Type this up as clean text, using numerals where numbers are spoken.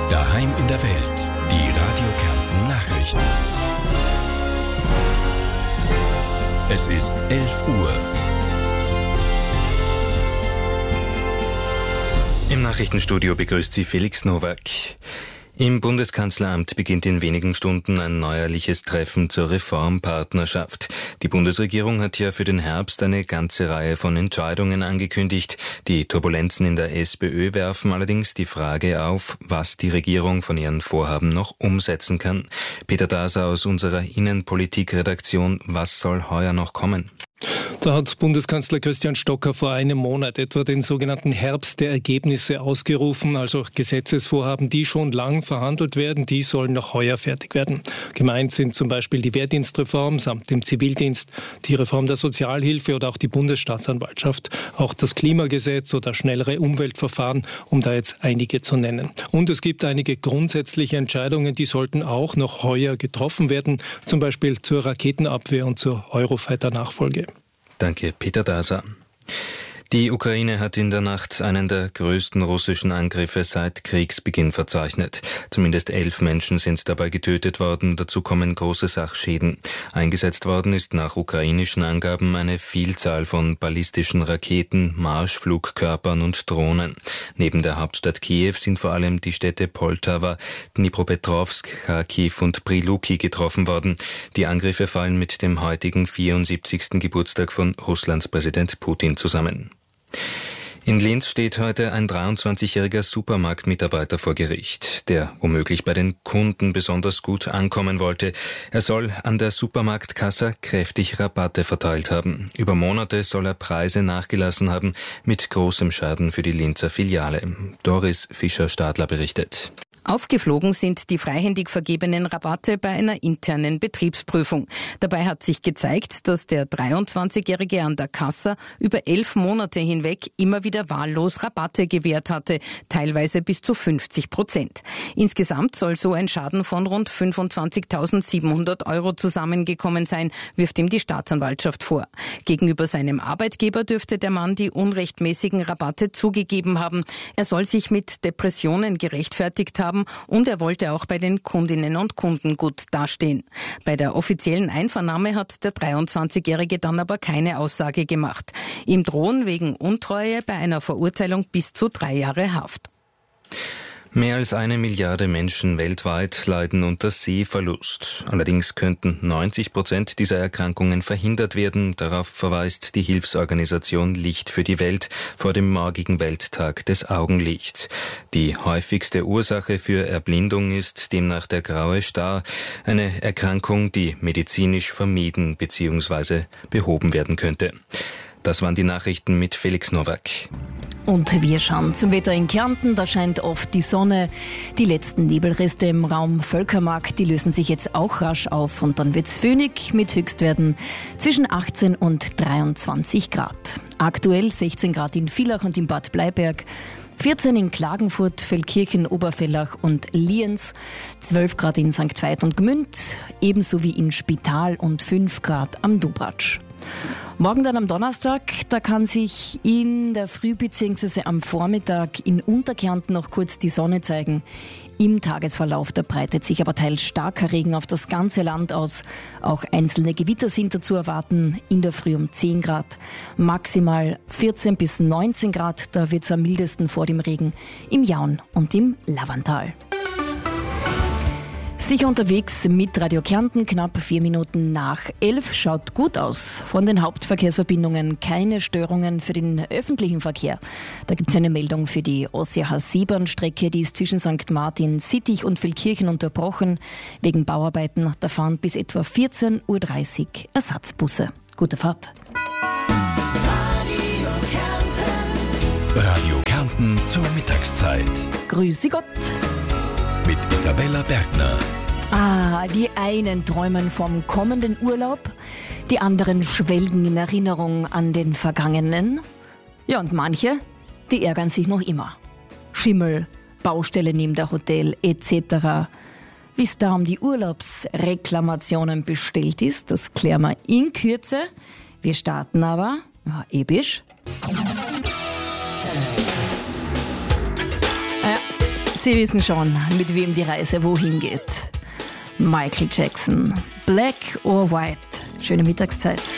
Daheim in der Welt. Die Radio Kärnten Nachrichten. Es ist 11 Uhr. Im Nachrichtenstudio begrüßt Sie Felix Nowak. Im Bundeskanzleramt beginnt in wenigen Stunden ein neuerliches Treffen zur Reformpartnerschaft. Die Bundesregierung hat ja für den Herbst eine ganze Reihe von Entscheidungen angekündigt. Die Turbulenzen in der SPÖ werfen allerdings die Frage auf, was die Regierung von ihren Vorhaben noch umsetzen kann. Peter Daser aus unserer Innenpolitik-Redaktion, was soll heuer noch kommen? Da hat Bundeskanzler Christian Stocker vor einem Monat etwa den sogenannten Herbst der Ergebnisse ausgerufen, also Gesetzesvorhaben, die schon lang verhandelt werden, die sollen noch heuer fertig werden. Gemeint sind zum Beispiel die Wehrdienstreform samt dem Zivildienst, die Reform der Sozialhilfe oder auch die Bundesstaatsanwaltschaft, auch das Klimagesetz oder schnellere Umweltverfahren, um da jetzt einige zu nennen. Und es gibt einige grundsätzliche Entscheidungen, die sollten auch noch heuer getroffen werden, zum Beispiel zur Raketenabwehr und zur Eurofighter-Nachfolge. Danke, Peter Daser. Die Ukraine hat in der Nacht einen der größten russischen Angriffe seit Kriegsbeginn verzeichnet. Zumindest 11 Menschen sind dabei getötet worden, dazu kommen große Sachschäden. Eingesetzt worden ist nach ukrainischen Angaben eine Vielzahl von ballistischen Raketen, Marschflugkörpern und Drohnen. Neben der Hauptstadt Kiew sind vor allem die Städte Poltawa, Dnipropetrovsk, Kharkiv und Priluki getroffen worden. Die Angriffe fallen mit dem heutigen 74. Geburtstag von Russlands Präsident Putin zusammen. In Linz steht heute ein 23-jähriger Supermarktmitarbeiter vor Gericht, der womöglich bei den Kunden besonders gut ankommen wollte. Er soll an der Supermarktkasse kräftig Rabatte verteilt haben. Über Monate soll er Preise nachgelassen haben, mit großem Schaden für die Linzer Filiale. Doris Fischer-Stadler berichtet. Aufgeflogen sind die freihändig vergebenen Rabatte bei einer internen Betriebsprüfung. Dabei hat sich gezeigt, dass der 23-Jährige an der Kasse über 11 Monate hinweg immer wieder wahllos Rabatte gewährt hatte, teilweise bis zu 50%. Insgesamt soll so ein Schaden von rund 25.700 € zusammengekommen sein, wirft ihm die Staatsanwaltschaft vor. Gegenüber seinem Arbeitgeber dürfte der Mann die unrechtmäßigen Rabatte zugegeben haben. Er soll sich mit Depressionen gerechtfertigt haben, und er wollte auch bei den Kundinnen und Kunden gut dastehen. Bei der offiziellen Einvernahme hat der 23-Jährige dann aber keine Aussage gemacht. Ihm drohen wegen Untreue bei einer Verurteilung bis zu 3 Jahre Haft. Mehr als 1 Milliarde Menschen weltweit leiden unter Sehverlust. Allerdings könnten 90% dieser Erkrankungen verhindert werden. Darauf verweist die Hilfsorganisation Licht für die Welt vor dem morgigen Welttag des Augenlichts. Die häufigste Ursache für Erblindung ist demnach der graue Star, eine Erkrankung, die medizinisch vermieden bzw. behoben werden könnte. Das waren die Nachrichten mit Felix Nowak. Und wir schauen zum Wetter in Kärnten. Da scheint oft die Sonne. Die letzten Nebelreste im Raum Völkermarkt, die lösen sich jetzt auch rasch auf. Und dann wird's föhnig mit Höchstwerten zwischen 18 und 23 Grad. Aktuell 16 Grad in Villach und in Bad Bleiberg. 14 in Klagenfurt, Feldkirchen, Obervellach und Lienz, 12 Grad in St. Veit und Gmünd, ebenso wie in Spital und 5 Grad am Dubratsch. Morgen dann am Donnerstag, da kann sich in der Früh bzw. am Vormittag in Unterkärnten noch kurz die Sonne zeigen. Im Tagesverlauf, da breitet sich aber teils starker Regen auf das ganze Land aus. Auch einzelne Gewitter sind dazu erwarten, in der Früh um 10 Grad. Maximal 14 bis 19 Grad, da wird es am mildesten vor dem Regen im Jaun und im Lavantal. Sicher unterwegs mit Radio Kärnten, knapp 4 Minuten nach 11. Schaut gut aus. Von den Hauptverkehrsverbindungen keine Störungen für den öffentlichen Verkehr. Da gibt es eine Meldung für die Ossia-Seebahnstrecke, die ist zwischen St. Martin, Sittich und Feldkirchen unterbrochen. Wegen Bauarbeiten, da fahren bis etwa 14.30 Uhr Ersatzbusse. Gute Fahrt. Radio Kärnten zur Mittagszeit. Grüße Gott. Mit Isabella Bergner. Die einen träumen vom kommenden Urlaub, die anderen schwelgen in Erinnerung an den vergangenen. Ja, und manche, die ärgern sich noch immer. Schimmel, Baustelle neben der Hotel etc. Wie es da um die Urlaubsreklamationen bestellt ist, das klären wir in Kürze. Wir starten aber, episch. Sie wissen schon, mit wem die Reise wohin geht. Michael Jackson. Black or White. Schöne Mittagszeit.